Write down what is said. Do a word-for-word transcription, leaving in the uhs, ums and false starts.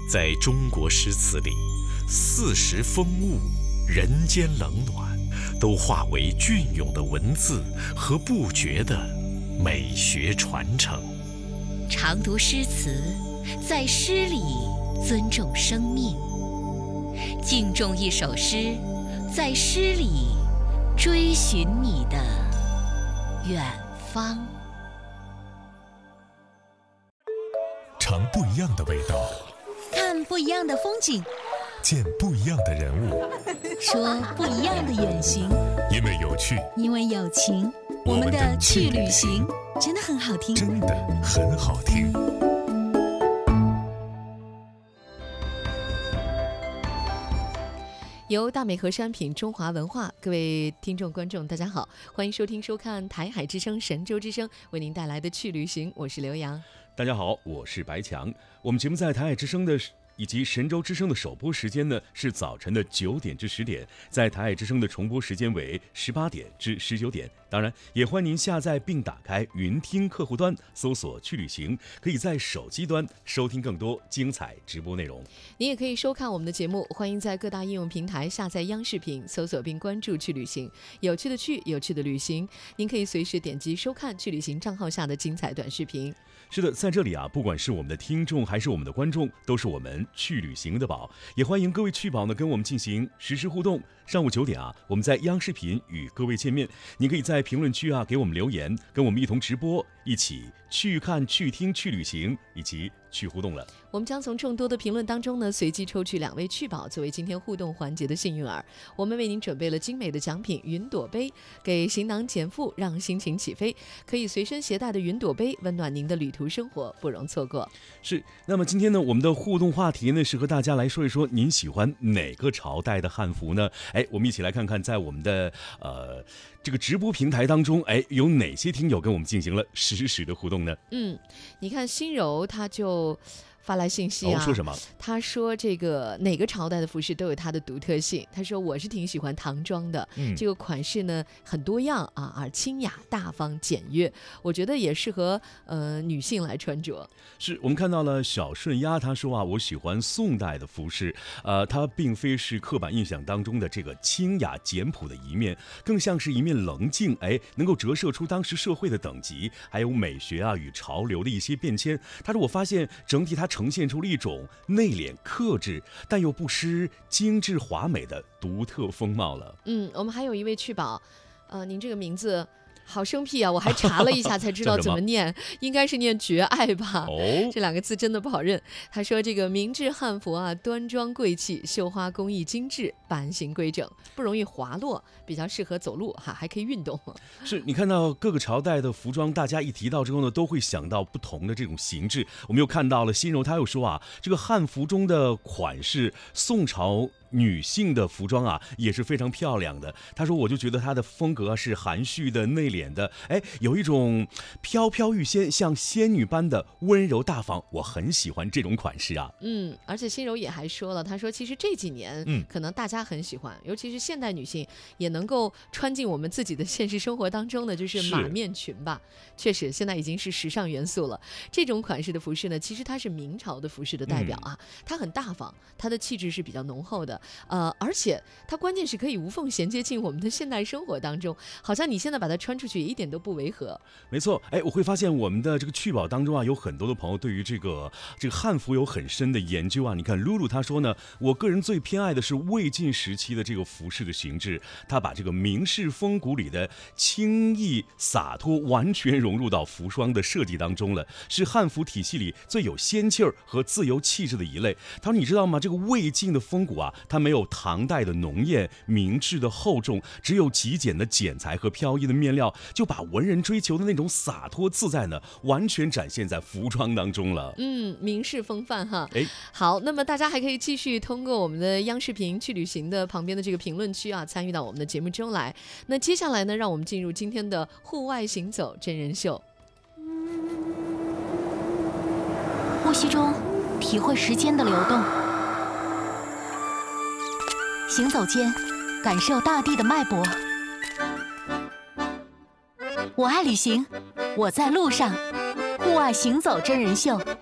在中国诗词里，四时风物、人间冷暖，都化为隽永的文字和不绝的美学传承。 常读诗词，在诗里尊重生命；敬重一首诗，在诗里追寻你的远方。 尝不一样的味道， 看不一样的风景， 见不一样的人物， 说不一样的远行。 因为有趣， 因为有情，我们的去旅行真的很好听， 真的很好听。 由大美河山品中华文化，各位听众观众大家好，欢迎收听收看台海之声神州之声为您带来的去旅行，我是刘洋。 大家好，我是白强。我们节目在台海之声的以及神州之声的首播时间呢是早晨的九点至十点，在台海之声的重播时间为十八点至十九点。当然，也欢迎您下载并打开云听客户端，搜索去旅行，可以在手机端收听更多精彩直播内容。 您也可以收看我们的节目，欢迎在各大应用平台下载央视频，搜索并关注去旅行，有趣的去，有趣的旅行。您可以随时点击收看去旅行账号下的精彩短视频。 是的，在这里啊，不管是我们的听众还是我们的观众，都是我们去旅行的宝。也欢迎各位去宝呢跟我们进行实时互动。上午九点啊，我们在央视频与各位见面。您可以在评论区啊给我们留言，跟我们一同直播，一起去看、去听、去旅行，以及去互动了。 我们将从众多的评论当中呢，随机抽取两位去宝作为今天互动环节的幸运儿。我们为您准备了精美的奖品云朵杯，给行囊减负，让心情起飞。可以随身携带的云朵杯，温暖您的旅途生活，不容错过。 是，那么今天呢，我们的互动话题呢是和大家来说一说，您喜欢哪个朝代的汉服呢？哎，我们一起来看看，在我们的呃这个直播平台当中，哎，有哪些听友跟我们进行了实时的互动呢？ 嗯，你看心柔他就发来信息啊， 哦、说什么？ 他说这个哪个朝代的服饰都有它的独特性。他说我是挺喜欢唐装的，嗯、这个款式呢很多样啊，而清雅大方简约，我觉得也适合呃女性来穿着。 是我们看到了小顺丫，他说啊，我喜欢宋代的服饰，呃，它并非是刻板印象当中的这个清雅简朴的一面，更像是一面棱镜，哎，能够折射出当时社会的等级，还有美学啊与潮流的一些变迁。他说我发现整体它呈现出了一种内敛克制但又不失精致华美的独特风貌了。 嗯，我们还有一位去宝，呃，您这个名字好生僻啊，我还查了一下才知道怎么念，应该是念绝爱吧、 哦、 这两个字真的不好认。他说这个明制汉服啊，端庄贵气，绣花工艺精致，版型规整，不容易滑落，比较适合走路哈，还可以运动。 是你看到各个朝代的服装，大家一提到之后呢，都会想到不同的这种形制。我们又看到了心柔，他又说啊，这个汉服中的款式，宋朝女性的服装啊也是非常漂亮的。他说我就觉得她的风格是含蓄的内敛的，哎，有一种飘飘欲仙，像仙女般的温柔大方，我很喜欢这种款式啊。 嗯，而且心柔也还说了，他说其实这几年嗯可能大家很喜欢，尤其是现代女性也能够穿进我们自己的现实生活当中的就是马面裙吧，确实现在已经是时尚元素了。这种款式的服饰呢，其实它是明朝的服饰的代表啊、嗯、它很大方，它的气质是比较浓厚的，呃，而且它关键是可以无缝衔接进我们的现代生活当中，好像你现在把它穿出去也一点都不违和。 没错，哎，我会发现我们的这个趣宝当中啊，有很多的朋友对于这个这个汉服有很深的研究啊。你看露露她说呢，我个人最偏爱的是魏晋时期的这个服饰的形制，她把这个明式风骨里的轻逸洒脱完全融入到服装的设计当中了，是汉服体系里最有仙气儿和自由气质的一类。她说你知道吗，这个魏晋的风骨啊，它没有唐代的浓艳，明制的厚重，只有极简的剪裁和飘逸的面料，就把文人追求的那种洒脱自在呢，完全展现在服装当中了。 嗯，明式风范哈。 哎， 好，那么大家还可以继续通过我们的央视频去旅行的旁边的这个评论区啊，参与到我们的节目中来。那接下来呢，让我们进入今天的户外行走真人秀。 呼吸中体会时间的流动，行走间感受大地的脉搏。我爱旅行，我在路上。户外行走真人秀。